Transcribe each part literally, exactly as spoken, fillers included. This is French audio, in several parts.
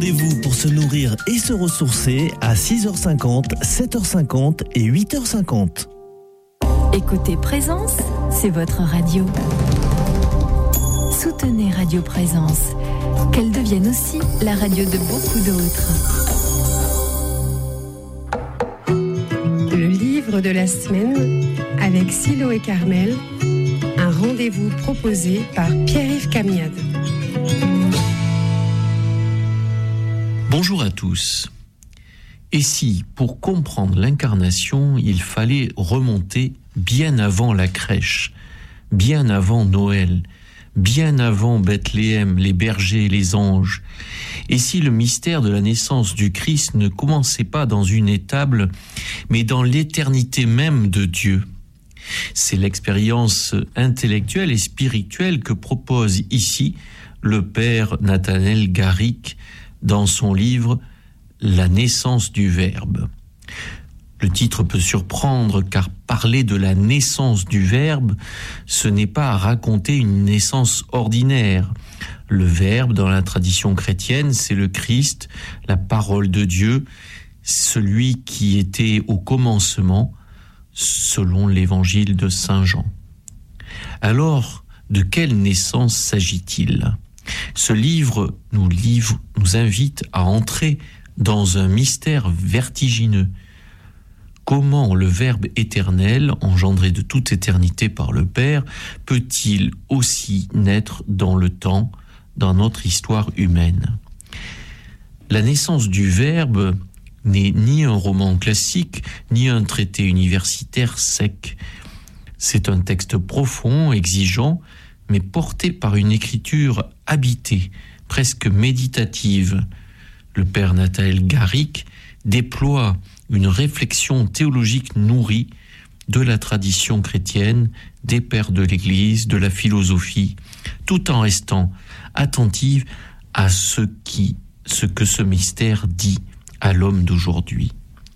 Rendez-vous pour se nourrir et se ressourcer à six heures cinquante, sept heures cinquante et huit heures cinquante. Écoutez Présence, c'est votre radio. Soutenez Radio Présence, qu'elle devienne aussi la radio de beaucoup d'autres. Le livre de la semaine avec Silo et Carmel, un rendez-vous proposé par Pierre-Yves Camiade. Bonjour à tous. Et si, pour comprendre l'incarnation, il fallait remonter bien avant la crèche, bien avant Noël, bien avant Bethléem, les bergers, les anges, et si le mystère de la naissance du Christ ne commençait pas dans une étable, mais dans l'éternité même de Dieu? C'est l'expérience intellectuelle et spirituelle que propose ici le père Nathanaël Garrick dans son livre « La naissance du Verbe ». Le titre peut surprendre car parler de la naissance du Verbe, ce n'est pas raconter une naissance ordinaire. Le Verbe, dans la tradition chrétienne, c'est le Christ, la parole de Dieu, celui qui était au commencement, selon l'évangile de Saint Jean. Alors, de quelle naissance s'agit-il ? Ce livre nous, livre nous invite à entrer dans un mystère vertigineux. Comment le Verbe éternel, engendré de toute éternité par le Père, peut-il aussi naître dans le temps, dans notre histoire humaine ? La naissance du Verbe n'est ni un roman classique, ni un traité universitaire sec. C'est un texte profond, exigeant, mais porté par une écriture habitée, presque méditative. Le père Nathanaël Garrick déploie une réflexion théologique nourrie de la tradition chrétienne, des pères de l'Église, de la philosophie, tout en restant attentive à ce qui, ce que ce mystère dit à l'homme d'aujourd'hui.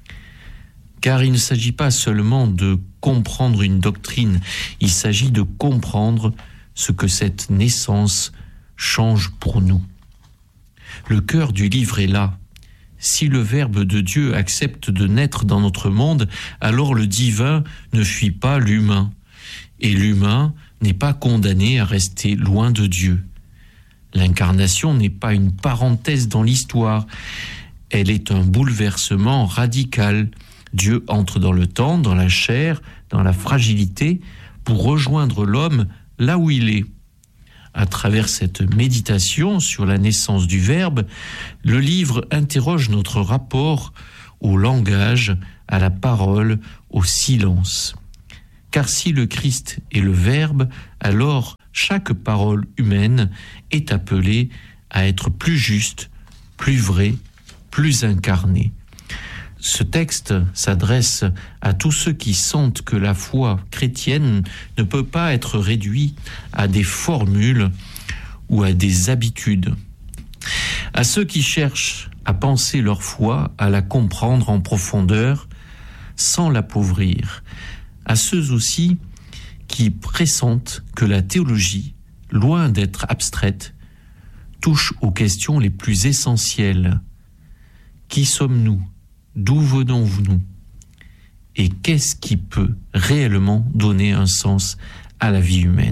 Car il ne s'agit pas seulement de comprendre une doctrine, il s'agit de comprendre ce que cette naissance change pour nous. Le cœur du livre est là. Si le Verbe de Dieu accepte de naître dans notre monde, alors le divin ne fuit pas l'humain. Et l'humain n'est pas condamné à rester loin de Dieu. L'incarnation n'est pas une parenthèse dans l'histoire. Elle est un bouleversement radical. Dieu entre dans le temps, dans la chair, dans la fragilité, pour rejoindre l'homme là où il est. À travers cette méditation sur la naissance du Verbe, le livre interroge notre rapport au langage, à la parole, au silence. Car si le Christ est le Verbe, alors chaque parole humaine est appelée à être plus juste, plus vraie, plus incarnée. Ce texte s'adresse à tous ceux qui sentent que la foi chrétienne ne peut pas être réduite à des formules ou à des habitudes. À ceux qui cherchent à penser leur foi, à la comprendre en profondeur, sans l'appauvrir. À ceux aussi qui pressentent que la théologie, loin d'être abstraite, touche aux questions les plus essentielles. Qui sommes-nous ? D'où venons-nous ? Et qu'est-ce qui peut réellement donner un sens à la vie humaine ?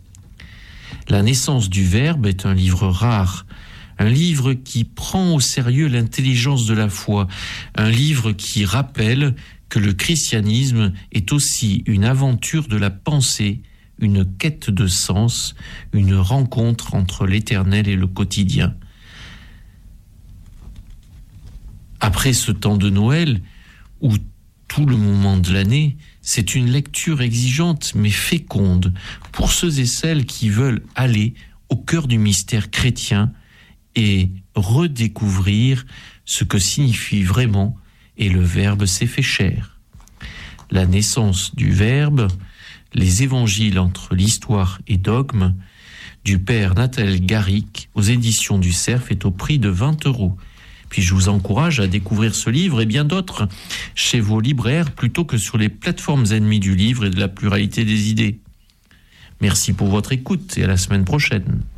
La naissance du Verbe est un livre rare, un livre qui prend au sérieux l'intelligence de la foi, un livre qui rappelle que le christianisme est aussi une aventure de la pensée, une quête de sens, une rencontre entre l'éternel et le quotidien. Après ce temps de Noël, où tout le moment de l'année, c'est une lecture exigeante mais féconde pour ceux et celles qui veulent aller au cœur du mystère chrétien et redécouvrir ce que signifie vraiment et le Verbe s'est fait chair. La naissance du Verbe, les évangiles entre l'histoire et dogme, du père Nathanaël Garrick aux éditions du Cerf est au prix de vingt euros. Puis je vous encourage à découvrir ce livre et bien d'autres chez vos libraires plutôt que sur les plateformes ennemies du livre et de la pluralité des idées. Merci pour votre écoute et à la semaine prochaine.